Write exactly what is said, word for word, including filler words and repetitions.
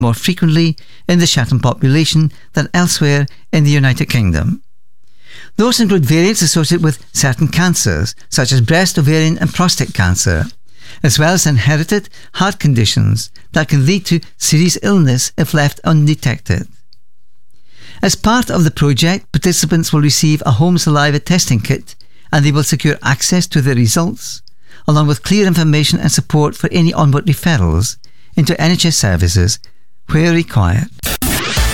more frequently in the Chatham population than elsewhere in the United Kingdom. Those include variants associated with certain cancers, such as breast, ovarian and prostate cancer, as well as inherited heart conditions that can lead to serious illness if left undetected. As part of the project, participants will receive a home saliva testing kit and they will secure access to the results, along with clear information and support for any onward referrals into N H S services where required.